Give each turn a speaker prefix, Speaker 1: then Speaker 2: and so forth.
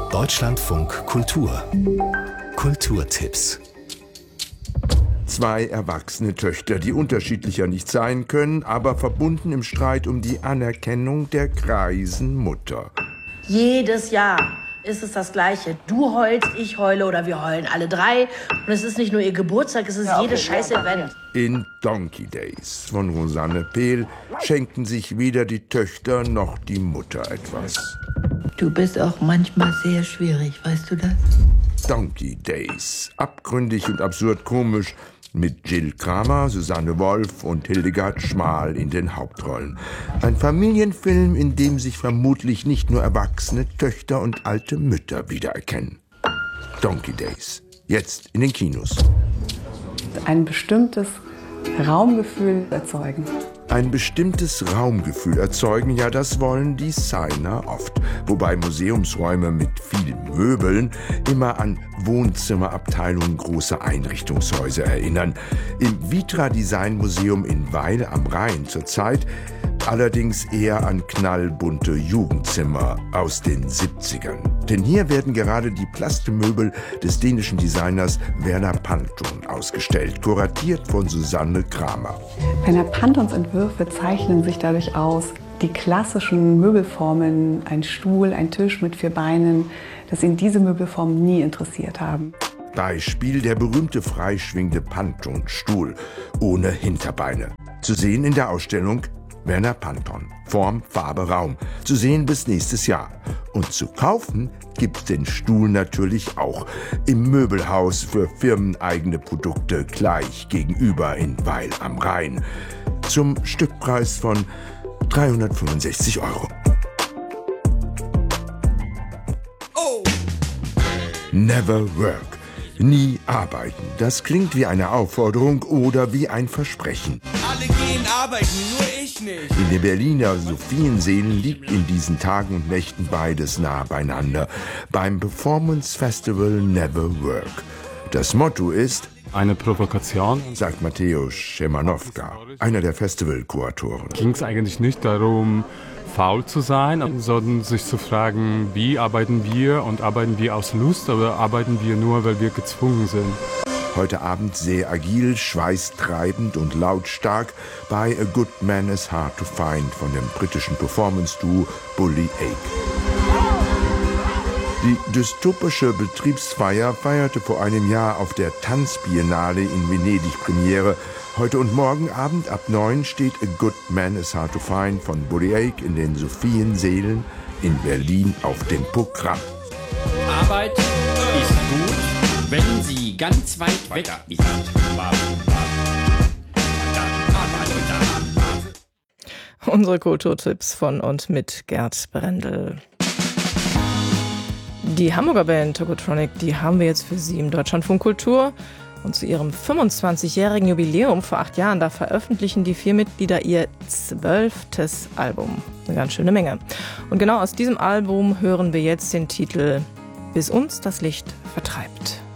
Speaker 1: Deutschlandfunk Kultur. Kulturtipps.
Speaker 2: Zwei erwachsene Töchter, die unterschiedlicher nicht sein können, aber verbunden im Streit um die Anerkennung der greisen Mutter.
Speaker 3: Jedes Jahr ist es das Gleiche. Du heulst, ich heule oder wir heulen alle drei. Und es ist nicht nur ihr Geburtstag, es ist jedes scheiß Event.
Speaker 2: In Donkey Days von Rosanne Pehl schenken sich weder die Töchter noch die Mutter etwas.
Speaker 4: Du bist auch manchmal sehr schwierig, weißt du das?
Speaker 2: Donkey Days, abgründig und absurd komisch, mit Jill Kramer, Susanne Wolf und Hildegard Schmal in den Hauptrollen. Ein Familienfilm, in dem sich vermutlich nicht nur erwachsene Töchter und alte Mütter wiedererkennen. Donkey Days, jetzt in den Kinos.
Speaker 5: Ein bestimmtes Raumgefühl erzeugen.
Speaker 2: Ein bestimmtes Raumgefühl erzeugen, ja, das wollen Designer oft. Wobei Museumsräume mit vielen Möbeln immer an Wohnzimmerabteilungen großer Einrichtungshäuser erinnern. Im Vitra Design Museum in Weil am Rhein zurzeit allerdings eher an knallbunte Jugendzimmer aus den 70ern. Denn hier werden gerade die Plastemöbel des dänischen Designers Werner Panton ausgestellt, kuratiert von Susanne Kramer.
Speaker 5: Werner Pantons Entwürfe zeichnen sich dadurch aus, die klassischen Möbelformen, ein Stuhl, ein Tisch mit 4 Beinen, dass ihn diese Möbelformen nie interessiert haben.
Speaker 2: Beispiel der berühmte freischwingende Panton-Stuhl ohne Hinterbeine. Zu sehen in der Ausstellung Werner Panton. Form, Farbe, Raum. Zu sehen bis nächstes Jahr. Und zu kaufen gibt's den Stuhl natürlich auch. Im Möbelhaus für firmeneigene Produkte gleich gegenüber in Weil am Rhein. Zum Stückpreis von 365 €.
Speaker 6: Oh.
Speaker 2: Never work. Nie arbeiten. Das klingt wie eine Aufforderung oder wie ein Versprechen.
Speaker 6: Alle gehen arbeiten, nur ich nicht.
Speaker 2: In den Berliner Sophienseelen liegt in diesen Tagen und Nächten beides nah beieinander. Beim Performance Festival Never Work. Das Motto ist
Speaker 7: eine Provokation,
Speaker 2: sagt Mateusz Szymanowka, einer der Festivalkuratoren.
Speaker 7: Ging es eigentlich nicht darum, faul zu sein, sondern sich zu fragen, wie arbeiten wir und arbeiten wir aus Lust oder arbeiten wir nur, weil wir gezwungen sind.
Speaker 2: Heute Abend sehr agil, schweißtreibend und lautstark bei A Good Man Is Hard to Find von dem britischen Performance-Duo Bully Ake. Die dystopische Betriebsfeier feierte vor einem Jahr auf der Tanzbiennale in Venedig Premiere. Heute und morgen Abend ab 9 steht A Good Man Is Hard to Find von Bully Ake in den Sophienseelen in Berlin auf dem Programm.
Speaker 8: Arbeit ist gut, wenn sie ganz weit weg ist.
Speaker 9: Unsere Kulturtipps von und mit Gerd Brendel. Die Hamburger Band Tokotronic, die haben wir jetzt für Sie im Deutschlandfunk Kultur. Und zu ihrem 25-jährigen Jubiläum vor 8 Jahren, da veröffentlichen die 4 Mitglieder ihr 12. Album. Eine ganz schöne Menge. Und genau aus diesem Album hören wir jetzt den Titel »Bis uns das Licht vertreibt«.